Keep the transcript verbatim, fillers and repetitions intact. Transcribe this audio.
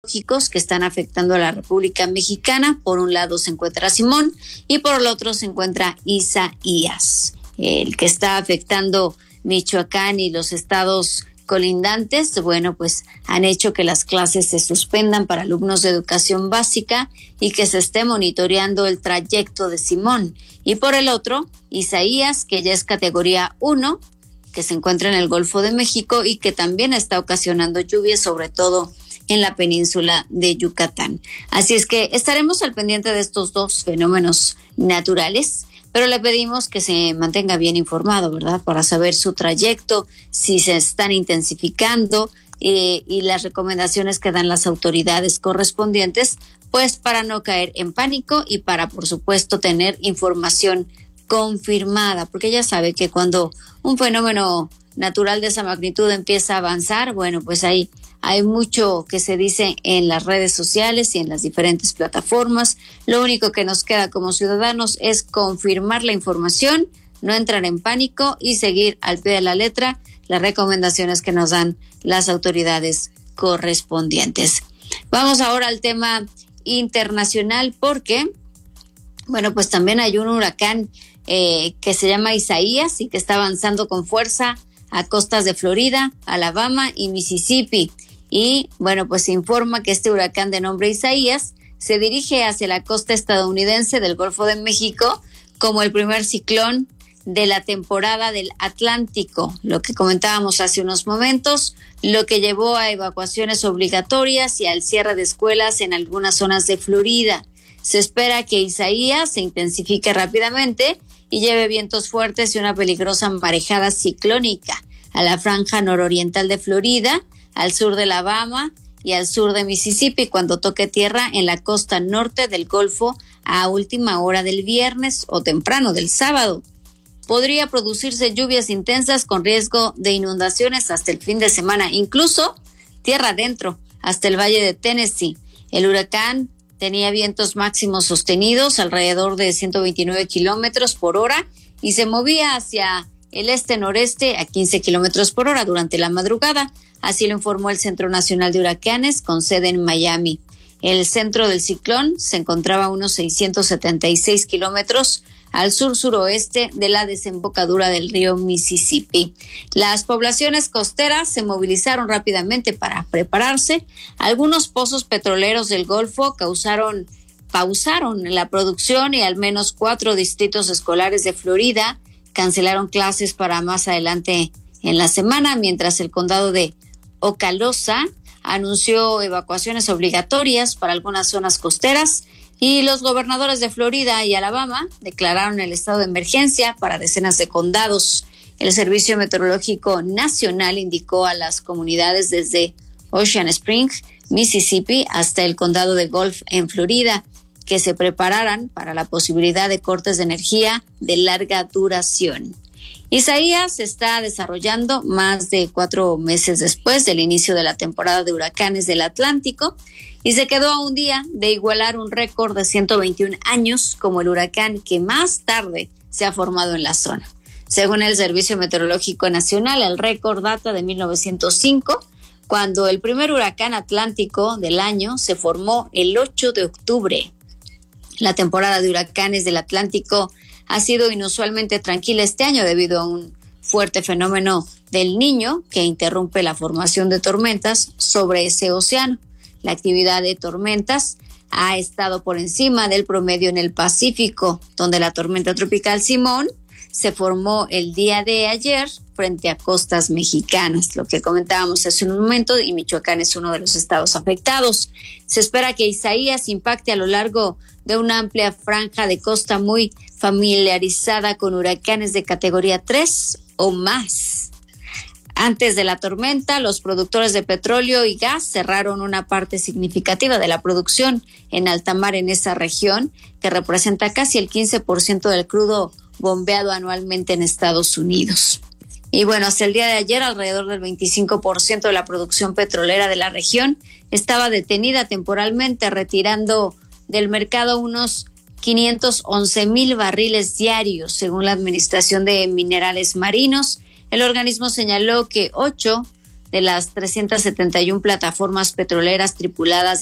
que están afectando a la República Mexicana. Por un lado se encuentra Simón y por el otro se encuentra Isaías, el que está afectando Michoacán y los estados colindantes. Bueno, pues han hecho que las clases se suspendan para alumnos de educación básica y que se esté monitoreando el trayecto de Simón. Y por el otro, Isaías, que ya es categoría uno, que se encuentra en el Golfo de México y que también está ocasionando lluvias, sobre todo en la península de Yucatán. Así es que estaremos al pendiente de estos dos fenómenos naturales, pero le pedimos que se mantenga bien informado, ¿verdad? Para saber su trayecto, si se están intensificando eh, y las recomendaciones que dan las autoridades correspondientes, pues para no caer en pánico y para, por supuesto, tener información confirmada, porque ya sabe que cuando un fenómeno natural de esa magnitud empieza a avanzar, bueno, pues ahí hay mucho que se dice en las redes sociales y en las diferentes plataformas. Lo único que nos queda como ciudadanos es confirmar la información, no entrar en pánico y seguir al pie de la letra las recomendaciones que nos dan las autoridades correspondientes. Vamos ahora al tema internacional porque, bueno, pues también hay un huracán eh, que se llama Isaías y que está avanzando con fuerza a costas de Florida, Alabama y Mississippi. Y bueno, pues se informa que este huracán de nombre Isaías se dirige hacia la costa estadounidense del Golfo de México como el primer ciclón de la temporada del Atlántico, lo que comentábamos hace unos momentos, lo que llevó a evacuaciones obligatorias y al cierre de escuelas en algunas zonas de Florida. Se espera que Isaías se intensifique rápidamente y lleve vientos fuertes y una peligrosa marejada ciclónica a la franja nororiental de Florida, al sur de Alabama y al sur de Mississippi cuando toque tierra en la costa norte del Golfo a última hora del viernes o temprano del sábado. Podría producirse lluvias intensas con riesgo de inundaciones hasta el fin de semana, incluso tierra adentro, hasta el valle de Tennessee. El huracán tenía vientos máximos sostenidos alrededor de ciento veintinueve kilómetros por hora y se movía hacia el este-noreste a quince kilómetros por hora durante la madrugada. Así lo informó el Centro Nacional de Huracanes con sede en Miami. El centro del ciclón se encontraba a unos seiscientos setenta y seis kilómetros al sur-suroeste de la desembocadura del río Mississippi. Las poblaciones costeras se movilizaron rápidamente para prepararse. Algunos pozos petroleros del Golfo causaron, pausaron la producción y al menos cuatro distritos escolares de Florida cancelaron clases para más adelante en la semana, mientras el condado de Ocalosa anunció evacuaciones obligatorias para algunas zonas costeras y los gobernadores de Florida y Alabama declararon el estado de emergencia para decenas de condados. El Servicio Meteorológico Nacional indicó a las comunidades desde Ocean Springs, Mississippi, hasta el condado de Gulf en Florida, que se prepararan para la posibilidad de cortes de energía de larga duración. Isaías se está desarrollando más de cuatro meses después del inicio de la temporada de huracanes del Atlántico y se quedó a un día de igualar un récord de ciento veintiún años como el huracán que más tarde se ha formado en la zona. Según el Servicio Meteorológico Nacional, el récord data de mil novecientos cinco, cuando el primer huracán atlántico del año se formó el ocho de octubre. La temporada de huracanes del Atlántico ha sido inusualmente tranquila este año debido a un fuerte fenómeno del Niño que interrumpe la formación de tormentas sobre ese océano. La actividad de tormentas ha estado por encima del promedio en el Pacífico, donde la tormenta tropical Simón se formó el día de ayer frente a costas mexicanas, lo que comentábamos hace un momento, y Michoacán es uno de los estados afectados. Se espera que Isaías impacte a lo largo de una amplia franja de costa muy familiarizada con huracanes de categoría tres o más. Antes de la tormenta, los productores de petróleo y gas cerraron una parte significativa de la producción en alta mar en esa región, que representa casi el quince por ciento del crudo bombeado anualmente en Estados Unidos. Y bueno, hasta el día de ayer, alrededor del veinticinco por ciento de la producción petrolera de la región estaba detenida temporalmente, retirando del mercado unos quinientos once mil barriles diarios, según la Administración de Minerales Marinos. El organismo señaló que ocho de las trescientas setenta y una plataformas petroleras tripuladas